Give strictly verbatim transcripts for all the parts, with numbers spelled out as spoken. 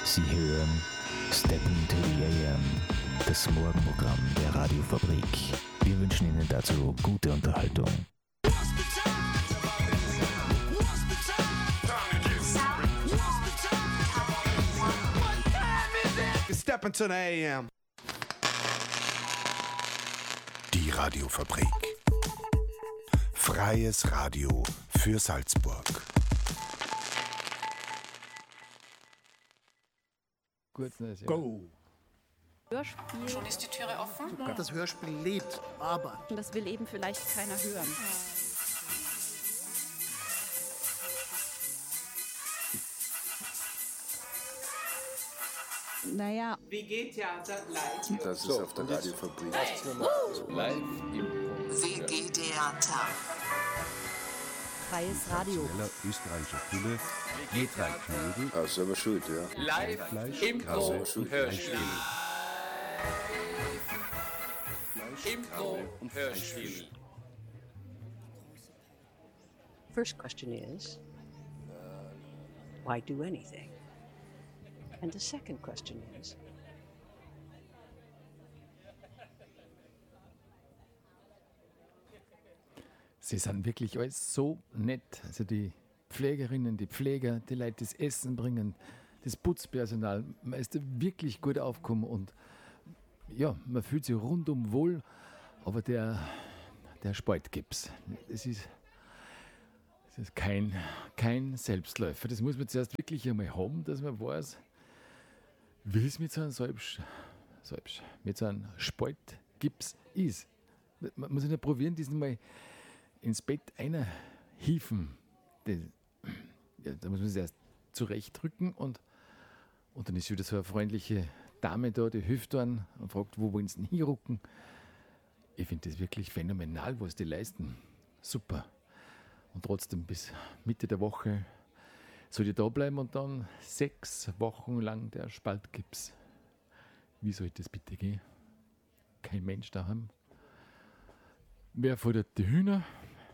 Sie hören Step into the A M, das Morgenprogramm der Radiofabrik. Wir wünschen Ihnen dazu gute Unterhaltung. Step into the A M. Die Radiofabrik. Freies Radio für Salzburg. Kurz, ja. Go! Hörspiel. Schon ist die Türe offen? Super. Das Hörspiel lebt, aber... Das will eben vielleicht keiner hören. Naja. W G-Theater live. Das ist so, auf der Radiofabrik. Live im W G-Theater. Freies Radio. Österreichischer Fülle. Je drei Knödel. Ah, selber schuld, ja. Live Fleisch, Impro also, Hörspiel. Fleisch, Impro und Hörspiel. First question is, why do anything? And the second question is, Sie sind wirklich alles so nett. Also die Pflegerinnen, die Pfleger, die Leute, die das Essen bringen, das Putzpersonal. Man ist da wirklich gut aufgekommen und ja, man fühlt sich rundum wohl. Aber der, der Sportgips, das ist, das ist kein, kein Selbstläufer. Das muss man zuerst wirklich einmal haben, dass man weiß, wie es mit so einem Salbsch, Salbsch, mit so einem Sportgips ist. Man muss ihn ja probieren, diesen mal ins Bett einhieven. Das, ja, da muss man sich erst zurechtdrücken und, und dann ist wieder so eine freundliche Dame da, die hilft dann und fragt, wo wollen sie denn hinrucken? Ich finde das wirklich phänomenal, was die leisten. Super. Und trotzdem bis Mitte der Woche soll ich da bleiben und dann sechs Wochen lang der Spaltgips. Wie soll das bitte gehen? Kein Mensch daheim. Wer fordert die Hühner?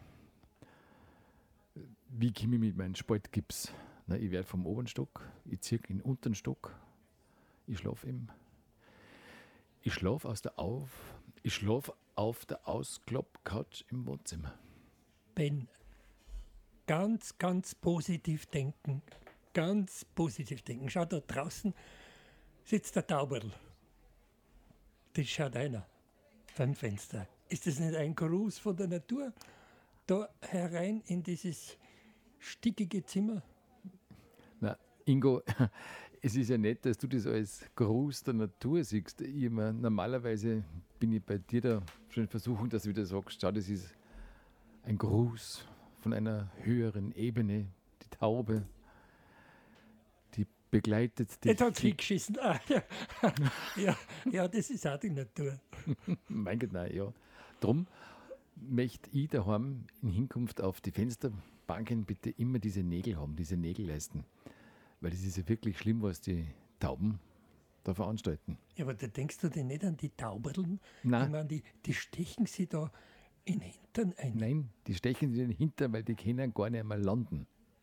Wie komme ich mit meinem Spaltgips? Na, ich werde vom oberen Stock, ich ziehe in den unteren Stock, ich schlafe im. Ich schlafe aus der auf, ich schlafe auf der Ausklapp-Couch im Wohnzimmer. Ben, ganz, ganz positiv denken. Ganz positiv denken. Schau, da draußen sitzt der Tauberl. Das schaut einer beim Fenster. Ist das nicht ein Gruß von der Natur? Da herein in dieses stickige Zimmer. Na, Ingo, es ist ja nett, dass du das als Gruß der Natur siehst. Ich immer, normalerweise bin ich bei dir da schon in Versuchung, dass du wieder sagst, schau, das ist ein Gruß von einer höheren Ebene, die Taube, die begleitet dich. Jetzt hat es hingeschissen. Ah, ja. ja, ja, das ist auch die Natur. Mein Gott, nein, ja. Drum möchte ich daheim in Hinkunft auf die Fensterbanken bitte immer diese Nägel haben, diese Nägelleisten. Weil das ist ja wirklich schlimm, was die Tauben da veranstalten. Ja, aber da denkst du dir nicht an die Tauberln? Nein. Ich meine, die, die stechen sie da in den Hintern ein. Nein, die stechen sie in den Hintern, weil die können gar nicht einmal landen.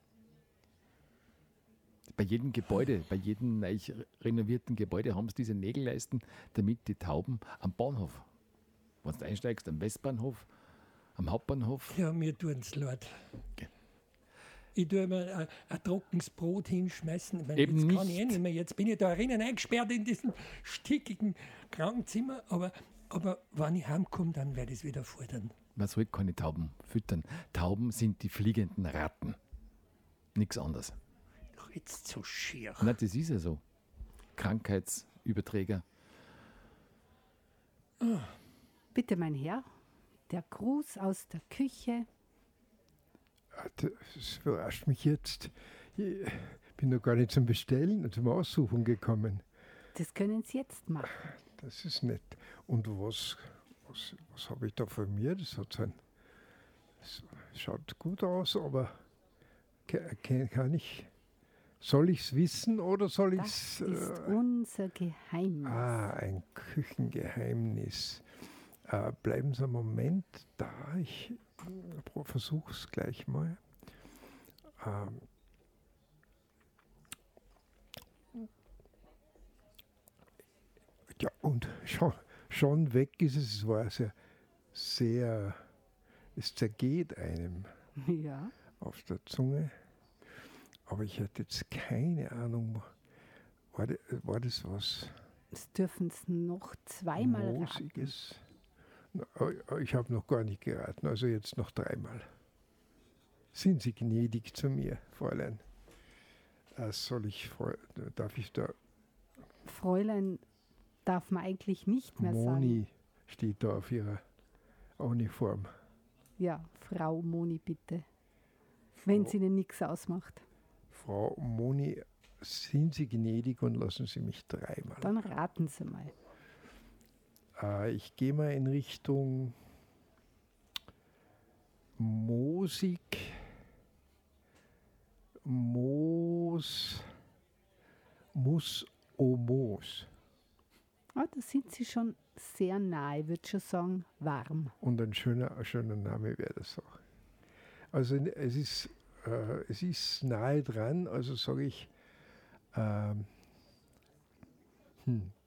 Bei jedem Gebäude, bei jedem neu renovierten Gebäude haben sie diese Nägelleisten, damit die Tauben am Bahnhof, wenn du einsteigst, am Westbahnhof, am Hauptbahnhof. Ja, mir tun es leid. Okay. Ich tue mir ein, ein trockenes Brot hinschmeißen. Ich meine, Eben jetzt nicht. kann ich eh nicht mehr. Jetzt bin ich da drinnen eingesperrt in diesem stickigen Krankenzimmer. Aber, aber wenn ich heimkomme, dann werde ich es wieder fordern. Man soll keine Tauben füttern. Tauben sind die fliegenden Ratten. Nichts anderes. Doch jetzt so schier. Nein, das ist ja so. Krankheitsüberträger. Oh. Bitte, mein Herr, der Gruß aus der Küche. Das überrascht mich jetzt. Ich bin noch gar nicht zum Bestellen und zum Aussuchen gekommen. Das können Sie jetzt machen. Das ist nett. Und was, was, was habe ich da von mir? Das hat so ein, das schaut gut aus, aber kann, kann ich, soll ich es wissen oder soll ich es... Das ist äh, unser Geheimnis. Ah, ein Küchengeheimnis. Äh, bleiben Sie einen Moment da. Ich versuche es gleich mal. Ähm, Ja, und schon, schon weg ist es. Es war sehr, sehr, es zergeht einem Ja. auf der Zunge. Aber ich hatte jetzt keine Ahnung, war, de, war das was Es dürfen es noch zweimal raten. Moosiges? Na, Ich habe noch gar nicht geraten, also jetzt noch dreimal. Sind Sie gnädig zu mir, Fräulein? Äh, Soll ich, Freu- darf ich da, Fräulein darf man eigentlich nicht mehr sagen. Moni steht da auf ihrer Uniform. Ja, Frau Moni, bitte. Wenn es Ihnen nichts ausmacht. Frau Moni, sind Sie gnädig und lassen Sie mich dreimal. Dann raten Sie mal. Äh, ich gehe mal in Richtung Moosig, Moos, Mus, O Moos. Ah, da sind Sie schon sehr nahe, ich würde schon sagen, warm. Und ein schöner, ein schöner Name wäre das auch. Also es ist, äh, es ist nahe dran, also sage ich, ähm, hm.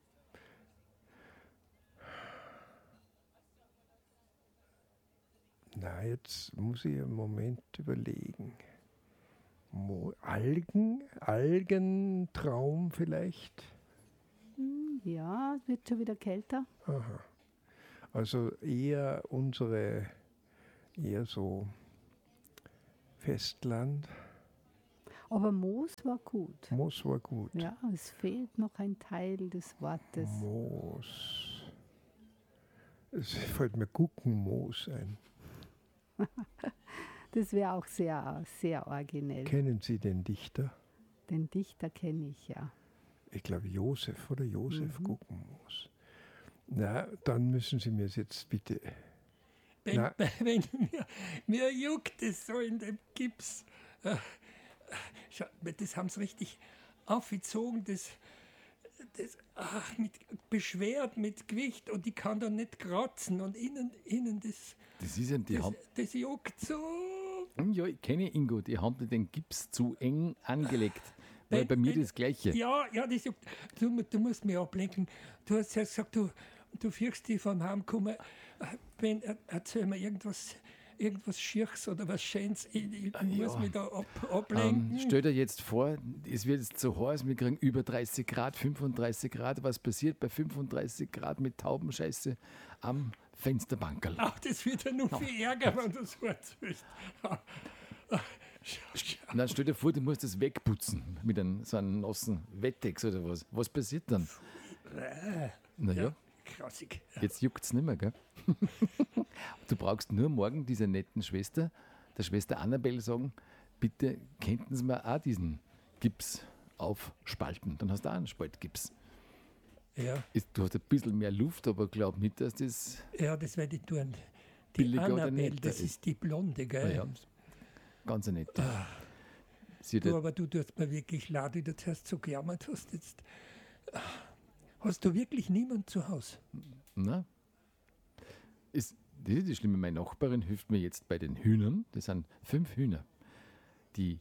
Na, jetzt muss ich einen Moment überlegen. Mo Algen, Algentraum vielleicht? Hm, ja, es wird schon wieder kälter. Aha. Also eher unsere, eher so Festland. Aber Moos war gut. Moos war gut. Ja, es fehlt noch ein Teil des Wortes. Moos. Es fällt mir Guckenmoos ein. Das wäre auch sehr, sehr originell. Kennen Sie den Dichter? Den Dichter kenne ich, ja. Ich glaube Josef oder Josef Mhm. Guckenmoos. Na, dann müssen Sie mir jetzt bitte... Wenn, Na. wenn mir, mir juckt es so in dem Gips. Äh, schau, das haben sie richtig aufgezogen, das, das ach, mit beschwert mit Gewicht und ich kann da nicht kratzen und innen, innen das, Das ist ja die das, haben, das juckt so. ja, ich kenne Ingo, die haben den Gips zu eng angelegt. Weil Wenn- bei mir wenn- das Gleiche. Ja, ja, das juckt. Du, du musst mich ablenken. Du hast ja gesagt, du, du fürchst dich vom Heimkommen. Wenn, erzähl mir irgendwas, irgendwas Schirchs oder was Schönes. Ich, ich muss ja. mich da ab, ablenken. Ähm, stell dir jetzt vor, es wird jetzt so heiß, wir kriegen über dreißig Grad, fünfunddreißig Grad. Was passiert bei fünfunddreißig Grad mit Taubenscheiße am Fensterbankerl? Ach, das wird ja nur viel Ärger, wenn du so erzählst. Und dann stell dir vor, du musst das wegputzen mit einem, so einem nassen Wettex oder was. Was passiert dann? Naja, Ja, krassig. jetzt juckt es nicht mehr, gell? Du brauchst nur morgen dieser netten Schwester, der Schwester Annabelle, sagen, bitte könnten Sie mir auch diesen Gips aufspalten. Dann hast du auch einen Spaltgips. Ja, Ist, du hast ein bisschen mehr Luft, aber glaub nicht, dass das ja, das werde ich tun. Die billiger oder Annabelle, netter das ist die Blonde, gell? Ah ja, ganz nett. Sie hat Du, ja- aber du tust mir wirklich leid, wie du zuerst so gejammert hast. Jetzt. Hast du wirklich niemand zu Hause? Na, ist, das ist das Schlimme. Meine Nachbarin hilft mir jetzt bei den Hühnern. Das sind fünf Hühner. Die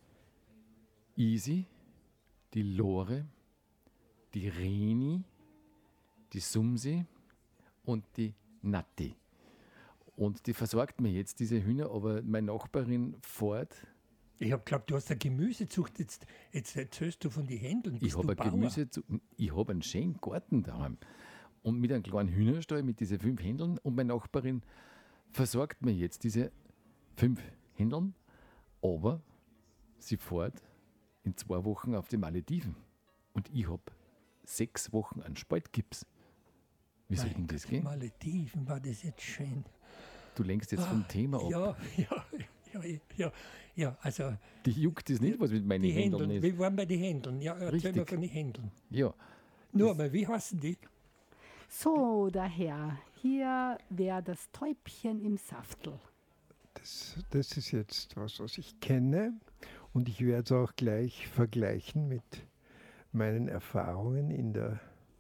Isi, die Lore, die Reni, die Sumsi und die Natti. Und die versorgt mir jetzt, diese Hühner, aber meine Nachbarin fährt. Ich habe geglaubt, du hast eine Gemüsezucht. Jetzt, jetzt erzählst du von den Händeln. Ich habe ein Gemüse, ich habe einen schönen Garten daheim. Und mit einem kleinen Hühnerstall mit diesen fünf Händeln. Und meine Nachbarin versorgt mir jetzt diese fünf Händeln. Aber sie fährt in zwei Wochen auf die Malediven. Und ich habe sechs Wochen an Spaltgips. Wie soll denn das gehen? Malediven, war das jetzt schön. Du lenkst jetzt vom Ah, Thema ab. Ja, ja, ja, ja, ja, also Die juckt es nicht, was mit meinen die Händeln Händeln. ist. Wir waren bei den Händeln. Ja, erzähl Richtig. mir von den Händeln. Ja, Nur mal, wie heißen die? So, daher, hier wäre das Täubchen im Saftel. Das, das ist jetzt was, was ich kenne. Und ich werde es auch gleich vergleichen mit meinen Erfahrungen in der,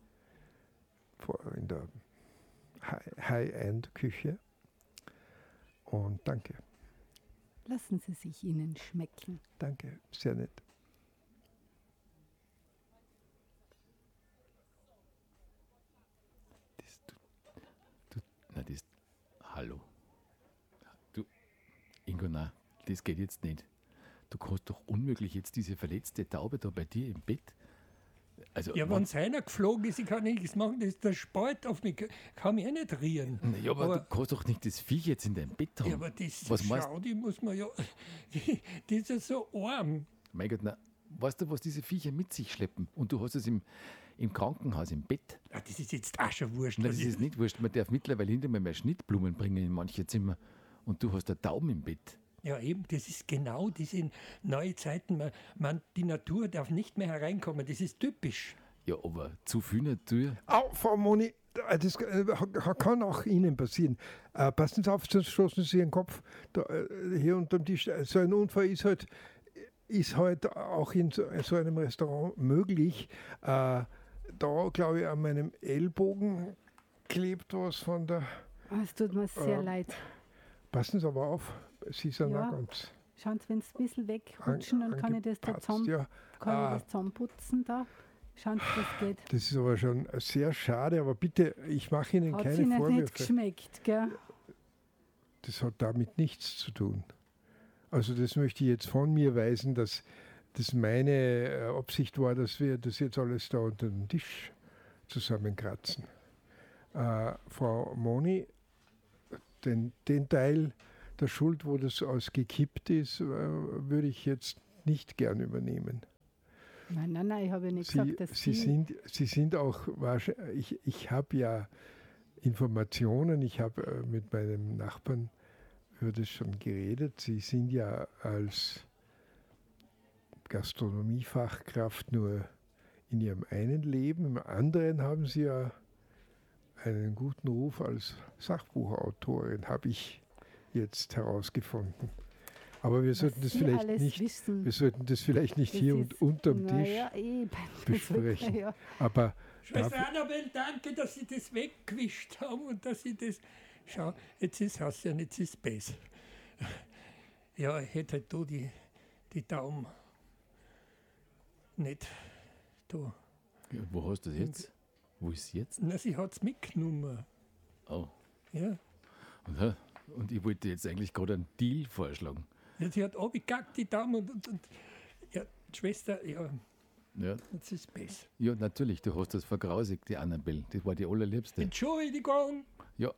in der High-End-Küche. Und danke. Lassen Sie sich Ihnen schmecken. Danke, sehr nett. das geht jetzt nicht. Du kannst doch unmöglich jetzt diese verletzte Taube da bei dir im Bett. Also, ja, wenn es einer geflogen ist, ich kann nichts machen, das ist der Spalt auf mich, kann mich auch nicht rieren. Ja, aber, aber du kannst doch nicht das Viech jetzt in deinem Bett haben. Ja, aber das, was schau, die muss man ja, die, die ist ja so arm. Mein Gott, na, weißt du, was diese Viecher mit sich schleppen? Und du hast es im, im Krankenhaus, im Bett. Ja, das ist jetzt auch schon wurscht. Nein, das ist nicht wurscht. Man darf mittlerweile hinter mir mehr Schnittblumen bringen in manche Zimmer. Und du hast da Tauben im Bett. Ja, eben, das ist genau diese neue Zeiten. Man, man, die Natur darf nicht mehr hereinkommen, das ist typisch. Ja, aber zu viel Natur. Au, Frau Moni, das äh, kann auch Ihnen passieren. Äh, passen Sie auf, sonst stoßen Sie Ihren Kopf da, äh, hier unterm Tisch. So ein Unfall ist halt, ist halt auch in so, in so einem Restaurant möglich. Äh, da, glaube ich, an meinem Ellbogen klebt was von der... Es tut mir sehr äh, leid. Passen Sie aber auf, Sie sind ja. auch ganz... Schauen Sie, wenn Sie ein bisschen wegrutschen, dann kann ich das da zusammen, ja. kann ah. ich das zusammenputzen da. Schauen Sie, das geht. Das ist aber schon sehr schade, aber bitte, ich mache Ihnen hat keine Ihnen Vorwürfe. Nicht geschmeckt, gell? Das hat damit nichts zu tun. Also das möchte ich jetzt von mir weisen, dass das meine Absicht war, dass wir das jetzt alles da unter den Tisch zusammenkratzen. Äh, Frau Moni, den, den Teil der Schuld, wo das ausgekippt ist, äh, würde ich jetzt nicht gern übernehmen. Nein, nein, nein, ich habe ja nicht Sie, gesagt, dass Sie, Sie... Sind, Sie sind auch wahrscheinlich... Ich, ich habe ja Informationen, ich habe äh, mit meinem Nachbarn über das schon geredet. Sie sind ja als Gastronomiefachkraft nur in Ihrem einen Leben. Im anderen haben Sie ja einen guten Ruf als Sachbuchautorin, habe ich jetzt herausgefunden. Aber wir sollten, das vielleicht, nicht, wir sollten das vielleicht nicht das hier und unterm Tisch ja, eben. besprechen. Ja. Aber Schwester Annabel, danke, dass Sie das weggewischt haben und dass Sie das... Schau, jetzt ist es ja, jetzt ist es besser. Ja, ich hätte halt da die, die Daumen nicht da. Ja, wo hast du das jetzt? Wo ist es jetzt? Na, sie hat es mitgenommen. Oh. Ja. Und, und ich wollte jetzt eigentlich gerade einen Deal vorschlagen. Ja, sie hat abgekackt, die Daumen und, und, und ja, die Schwester, ja, ja, jetzt ist es besser. Ja, natürlich, du hast das vergrausigt, die Annabelle. Das war die allerliebste. Entschuldigung. Ja.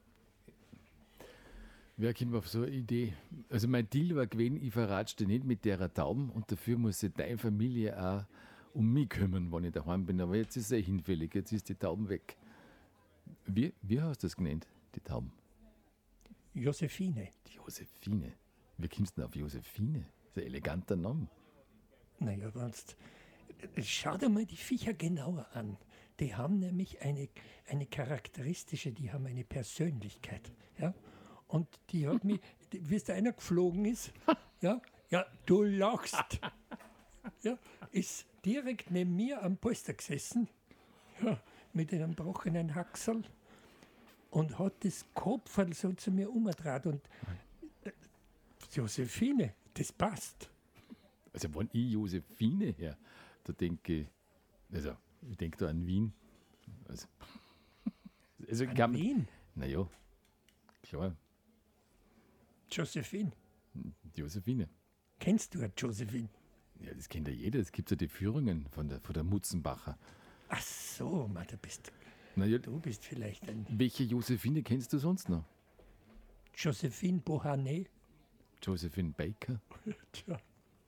Wer kommt auf so eine Idee? Also mein Deal war gewesen, ich verratsch dir nicht mit der Tauben und dafür muss sich deine Familie auch um mich kümmern, wenn ich daheim bin. Aber jetzt ist es eh hinfällig, jetzt ist die Tauben weg. Wie, wie hast du das genannt, die Tauben? Josephine. Die Josephine. Wie kommst du denn auf Josephine? Das ist ein eleganter Name. Naja, sonst... Schau dir mal die Viecher genauer an. Die haben nämlich eine, eine charakteristische, die haben eine Persönlichkeit. Ja? Und die hat mich, wie es da einer geflogen ist, ja, ja, du lachst, ja, ist direkt neben mir am Polster gesessen, ja, mit einem gebrochenen Haxel und hat das Kopf so zu mir umgedreht und äh, Josephine, das passt. Also wenn ich Josephine her, da denke ich, also ich denke da an Wien. Also, also an kann, Wien? Naja, klar. Josephine. Josephine. Kennst du eine Josephine? Ja, das kennt ja jeder. Es gibt ja die Führungen von der, von der Mutzenbacher. Ach so, Mann, du bist, naja, du bist vielleicht ein... Welche Josephine kennst du sonst noch? Josephine Bohanet. Josephine Baker. Tja.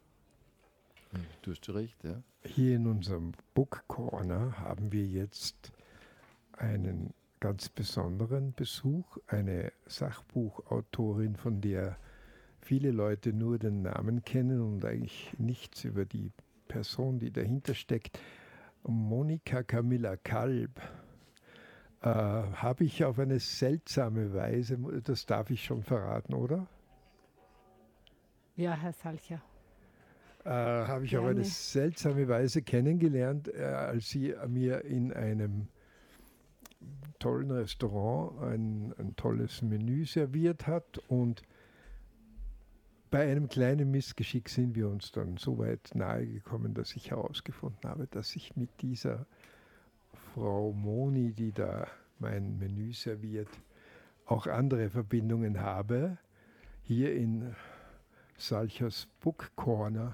Du hast schon recht, ja. Hier in unserem Book Corner haben wir jetzt einen ganz besonderen Besuch, eine Sachbuchautorin, von der viele Leute nur den Namen kennen und eigentlich nichts über die Person, die dahinter steckt. Monika Camilla Kalb äh, habe ich auf eine seltsame Weise, das darf ich schon verraten, oder? Ja, Herr Salcher. Äh, habe ich Gerne. auf eine seltsame Weise kennengelernt, äh, als sie mir in einem tollen Restaurant ein, ein tolles Menü serviert hat und bei einem kleinen Missgeschick sind wir uns dann so weit nahe gekommen, dass ich herausgefunden habe, dass ich mit dieser Frau Moni, die da mein Menü serviert, auch andere Verbindungen habe. Hier in Salchers Book Corner.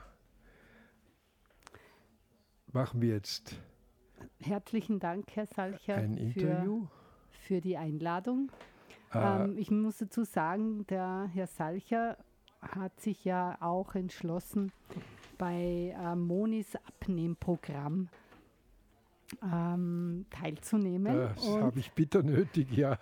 Machen wir jetzt Herzlichen Dank, Herr Salcher, ein Interview. Für, für die Einladung. Äh, ähm, ich muss dazu sagen, der Herr Salcher hat sich ja auch entschlossen, bei äh, Monis Abnehmprogramm ähm, teilzunehmen. Das habe ich bitter nötig, ja.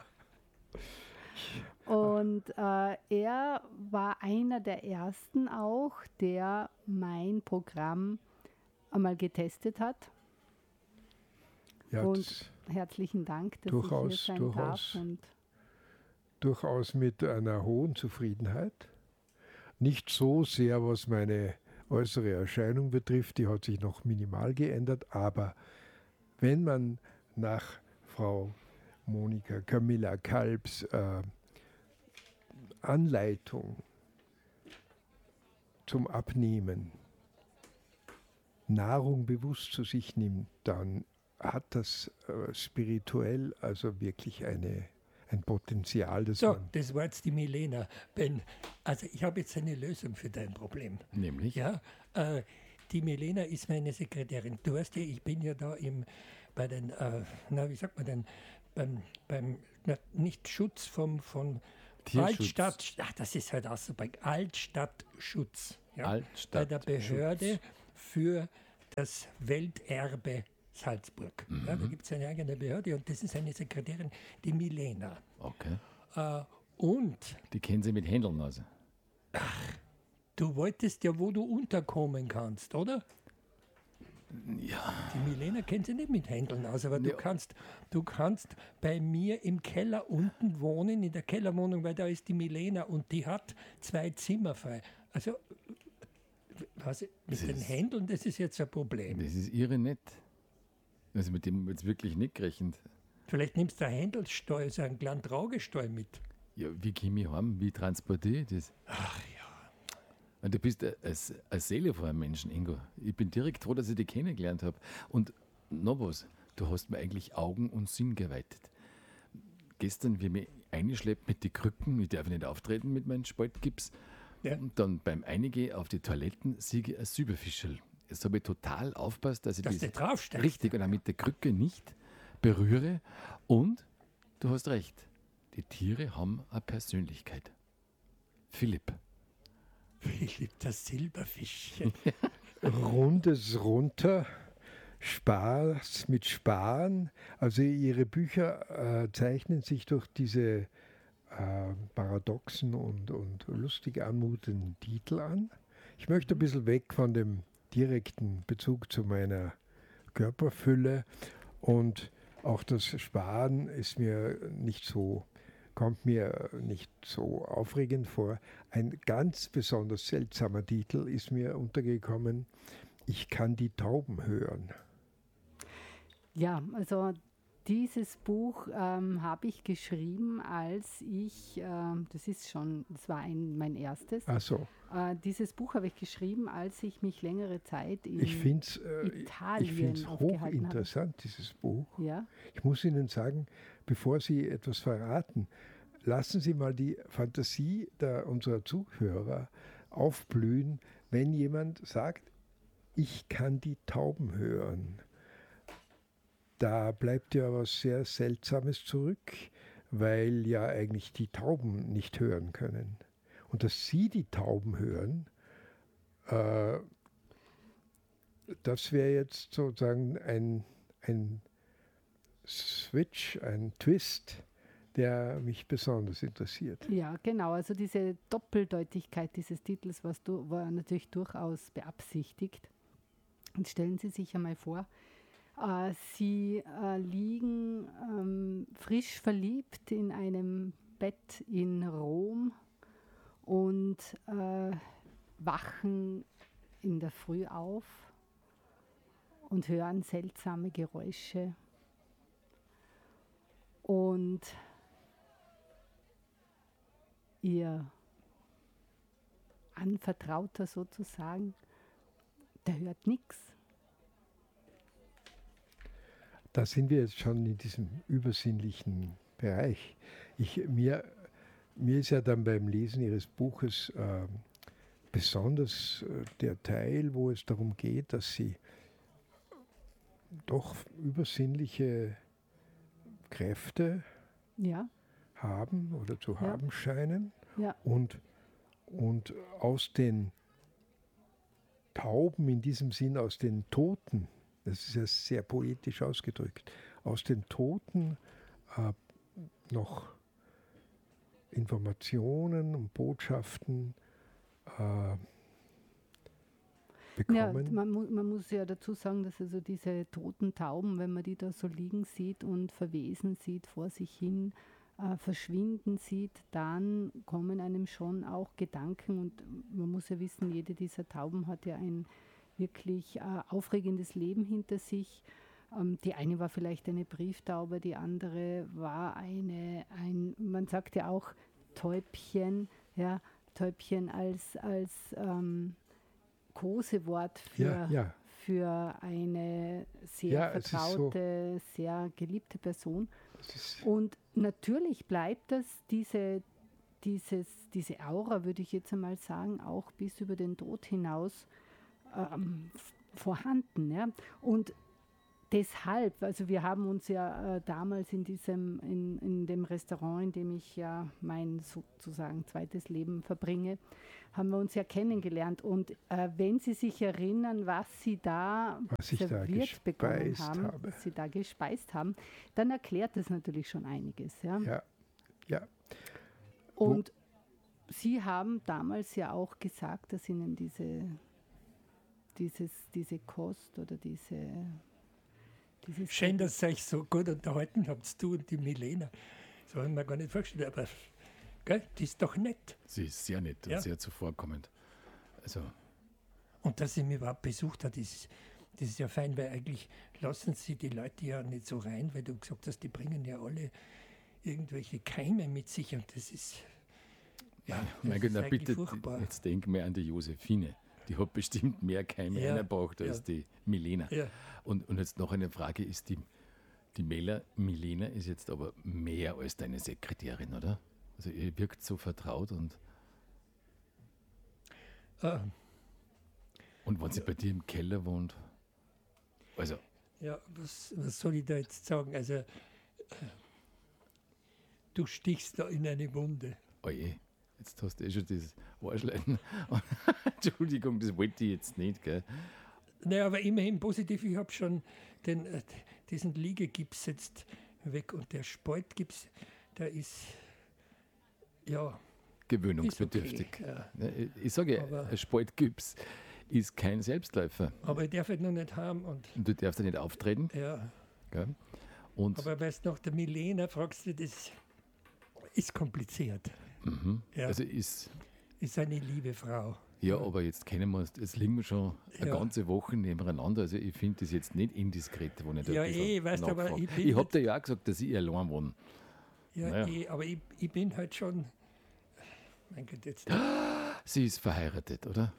Und äh, er war einer der ersten auch, der mein Programm einmal getestet hat. Ja, und herzlichen Dank, dass durchaus, ich hier sein durchaus, darf. Und durchaus mit einer hohen Zufriedenheit. Nicht so sehr, was meine äußere Erscheinung betrifft, die hat sich noch minimal geändert, aber wenn man nach Frau Monika Camilla Kalbs äh, Anleitung zum Abnehmen Nahrung bewusst zu sich nimmt, dann hat das äh, spirituell also wirklich eine, ein Potenzial. Das so, das war jetzt die Milena. Ben, also ich habe jetzt eine Lösung für dein Problem. Nämlich? Ja, äh, die Milena ist meine Sekretärin. Du weißt ja, ich bin ja da im, bei den, äh, na wie sagt man denn, beim, beim na, nicht Schutz vom, vom Altstadt, ach, das ist halt auch so, bei Altstadtschutz. Ja, Altstadt bei der Behörde für das Welterbe Salzburg. Mhm. Ja, da gibt es eine eigene Behörde und das ist eine Sekretärin, die Milena. Okay. Äh, und die kennen Sie mit Händeln also. Ach, du wolltest ja, wo du unterkommen kannst, oder? Ja. Die Milena kennt sie nicht mit Händeln aus, aber ja. du kannst, du kannst bei mir im Keller unten wohnen, in der Kellerwohnung, weil da ist die Milena und die hat zwei Zimmer frei. Also was, mit das den ist, Händeln, das ist jetzt ein Problem. Das ist irre nett. Also mit dem jetzt wirklich nicht gerechnet. Vielleicht nimmst du einen Händelstall, so einen kleinen Traugestall mit. Ja, wie komme ich heim? Wie transportiere ich das? Ach ja. Und du bist eine Seele von einem Menschen, Ingo. Ich bin direkt froh, dass ich dich kennengelernt habe. Und noch was, du hast mir eigentlich Augen und Sinn geweitet. Gestern, wie mich eingeschleppt mit den Krücken, ich darf nicht auftreten mit meinem Spaltgips, ja. Und dann beim Einigen auf die Toiletten sehe ich ein Silberfischl. Jetzt habe ich total aufpasst, dass ich dass das draufsteigst. Richtig und auch mit der Krücke nicht berühre. Und du hast recht, die Tiere haben eine Persönlichkeit. Philipp. Philipp, das Silberfischchen. Rundes runter, Spaß mit Sparen. Also ihre Bücher äh, zeichnen sich durch diese äh, paradoxen und, und lustig anmutenden Titel an. Ich möchte ein bisschen weg von dem direkten Bezug zu meiner Körperfülle und auch das Sparen ist mir nicht so, kommt mir nicht so aufregend vor. Ein ganz besonders seltsamer Titel ist mir untergekommen. Ich kann die Tauben hören. Ja, also dieses Buch ähm, habe ich geschrieben, als ich, äh, das ist schon, das war ein, mein erstes. Ach so. Äh, dieses Buch habe ich geschrieben, als ich mich längere Zeit in ich find's, äh, Italien Ich finde es hochinteressant, habe. dieses Buch. Ja? Ich muss Ihnen sagen, bevor Sie etwas verraten, lassen Sie mal die Fantasie der, unserer Zuhörer aufblühen, wenn jemand sagt, ich kann die Tauben hören. Da bleibt ja was sehr Seltsames zurück, weil ja eigentlich die Tauben nicht hören können. Und dass Sie die Tauben hören, äh, das wäre jetzt sozusagen ein, ein Switch, ein Twist, der mich besonders interessiert. Ja, genau. Also diese Doppeldeutigkeit dieses Titels was du, war natürlich durchaus beabsichtigt. Und stellen Sie sich einmal vor, äh, Sie äh, liegen ähm, frisch verliebt in einem Bett in Rom und äh, wachen in der Früh auf und hören seltsame Geräusche. Und Ihr Anvertrauter sozusagen, der hört nichts. Da sind wir jetzt schon in diesem übersinnlichen Bereich. Ich, mir, mir ist ja dann beim Lesen Ihres Buches äh, besonders äh, der Teil, wo es darum geht, dass sie doch übersinnliche Kräfte ja. haben oder zu ja. haben scheinen ja. und, und aus den Tauben, in diesem Sinn aus den Toten, das ist ja sehr poetisch ausgedrückt, aus den Toten äh, noch Informationen und Botschaften äh, bekommen. Ja, man, mu man muss ja dazu sagen, dass also diese toten Tauben, wenn man die da so liegen sieht und verwesen sieht, vor sich hin äh, verschwinden sieht, dann kommen einem schon auch Gedanken, und man muss ja wissen, jede dieser Tauben hat ja ein wirklich äh, aufregendes Leben hinter sich. Ähm, die eine war vielleicht eine Brieftaube, die andere war eine, ein, man sagt ja auch Täubchen, ja, Täubchen als, als ähm, Kosewort für, ja, ja. für eine sehr ja, vertraute, so sehr geliebte Person. Und natürlich bleibt das, diese, dieses, diese Aura, würde ich jetzt einmal sagen, auch bis über den Tod hinaus ähm, vorhanden. Ja? Und deshalb, also wir haben uns ja äh, damals in diesem, in, in dem Restaurant, in dem ich ja mein sozusagen zweites Leben verbringe, haben wir uns ja kennengelernt. Und äh, wenn Sie sich erinnern, was Sie da was serviert da bekommen haben, habe. was Sie da gespeist haben, dann erklärt das natürlich schon einiges. Ja. ja. ja. Und Wo? Sie haben damals ja auch gesagt, dass Ihnen diese, dieses, diese Kost oder diese Schön, dass ihr euch so gut unterhalten habt, du und die Milena. So haben wir gar nicht vorgestellt, aber gell, die ist doch nett. Sie ist sehr nett und ja. sehr zuvorkommend. Also. Und dass sie mich überhaupt besucht hat, ist, das ist ja fein, weil eigentlich lassen sie die Leute ja nicht so rein, weil du gesagt hast, die bringen ja alle irgendwelche Keime mit sich und das ist, ja, das mein ist Gott, na bitte, furchtbar. Jetzt denk mir an die Josephine. Die hat bestimmt mehr Keime ja, reingebracht als ja. die Milena. Ja. Und, und jetzt noch eine Frage, ist die, die Mela, Milena ist jetzt aber mehr als deine Sekretärin, oder? Also ihr wirkt so vertraut und ah. und wenn sie bei dir im Keller wohnt, also ja, was, was soll ich da jetzt sagen? Also äh, du stichst da in eine Wunde. Oje. Jetzt hast du eh schon dieses Arschlein. Entschuldigung, das wollte ich jetzt nicht, gell? Naja, aber immerhin positiv, ich habe schon den, äh, diesen Liegegips jetzt weg und der Spaltgips, der ist, ja... gewöhnungsbedürftig. Ist okay, ja. Ich, ich sage ja, ein Spaltgips ist kein Selbstläufer. Aber ich darf ihn noch nicht haben. Und, und du darfst ja nicht auftreten. Ja. Gell? Und aber weißt du, nach der Milena fragst du, das ist kompliziert. Mhm. Ja. Also ist, ist eine liebe Frau. Ja, aber jetzt kennen wir uns, jetzt liegen wir schon eine ja. ganze Woche nebeneinander. Also ich finde das jetzt nicht indiskret, wo ich da ja, ein eh, weißt du, aber ich bin Ich habe dir ja auch gesagt, dass ich allein wohne. Ja, naja. eh, aber ich, ich bin halt schon. Mein Gott, jetzt. Sie ist verheiratet, oder?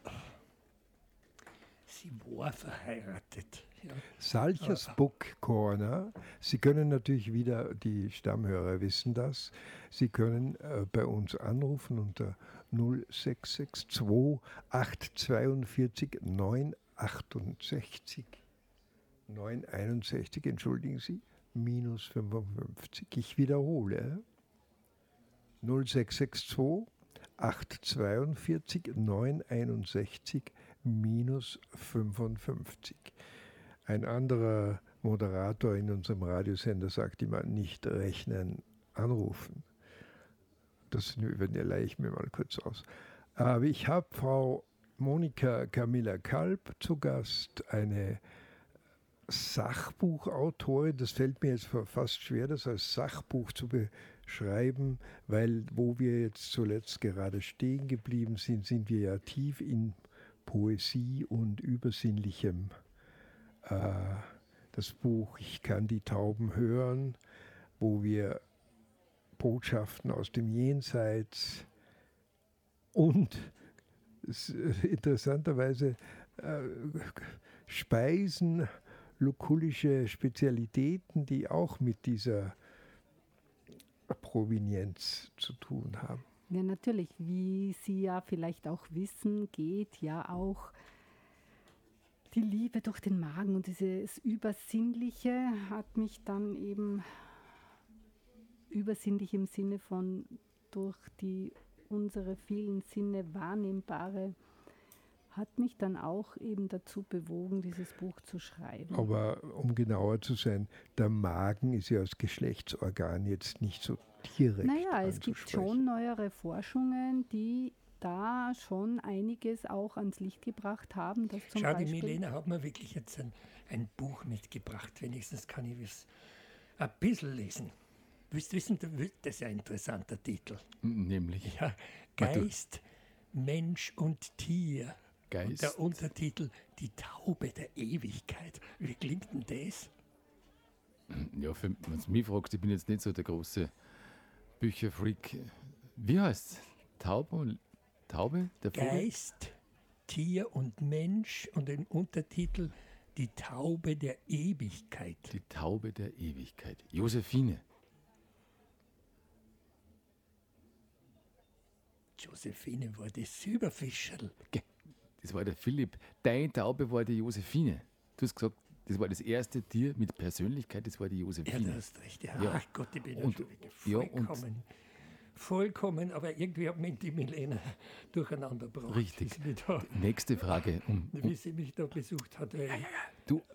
Sie war verheiratet. Ja. Salchers Book Corner. Sie können natürlich wieder, die Stammhörer wissen das, Sie können äh, bei uns anrufen unter null sechs sechs zwei acht vier zwei neun achtundsechzig neun einundsechzig, entschuldigen Sie, minus fünfundfünfzig. Ich wiederhole. null sechs sechs zwei acht vier zwei neun einundsechzig minus fünfundfünfzig. Ein anderer Moderator in unserem Radiosender sagt immer, nicht rechnen, anrufen. Das überlege ich mir mal kurz aus. Aber ich habe Frau Monika Camilla Kalb zu Gast, eine Sachbuchautorin. Das fällt mir jetzt fast schwer, das als Sachbuch zu beschreiben, weil wo wir jetzt zuletzt gerade stehen geblieben sind, sind wir ja tief in Poesie und Übersinnlichem. Das Buch Ich kann die Tauben hören, wo wir Botschaften aus dem Jenseits und interessanterweise äh, Speisen, lukullische Spezialitäten, die auch mit dieser Provenienz zu tun haben. Ja, natürlich. Wie Sie ja vielleicht auch wissen, geht ja auch die Liebe durch den Magen. Und dieses Übersinnliche hat mich dann eben, übersinnlich im Sinne von durch die unsere vielen Sinne wahrnehmbare, hat mich dann auch eben dazu bewogen, dieses Buch zu schreiben. Aber um genauer zu sein, der Magen ist ja als Geschlechtsorgan jetzt nicht so direkt Naja, es gibt anzusprechen. schon neuere Forschungen, die da schon einiges auch ans Licht gebracht haben. Dass zum Schau, die Beispiel Milena hat mir wirklich jetzt ein, ein Buch mitgebracht. Wenigstens kann ich es ein bisschen lesen. Willst du wissen, das ist ein interessanter Titel. Nämlich? Ja, Geist, Mensch und Tier. Geist. Und der Untertitel, die Taube der Ewigkeit. Wie klingt denn das? Ja, wenn du mich fragst, ich bin jetzt nicht so der große Bücherfreak. Wie heißt es? Taube, Taube, der Vogel? Geist, Tier und Mensch und den Untertitel Die Taube der Ewigkeit. Die Taube der Ewigkeit. Josephine. Josephine war das Silberfischerl. Das war der Philipp. Deine Taube war die Josephine. Du hast gesagt, das war das erste Tier mit Persönlichkeit, das war die Josephine. Ja, du hast recht. Ja. Ja. Ach Gott, ich bin ja Und- schon wieder ja, und- vollkommen. vollkommen, aber irgendwie hat mich die Milena durcheinander gebracht. Richtig. Wie, sie mich da, Nächste Frage. Um, wie sie mich da besucht hat. Weil du,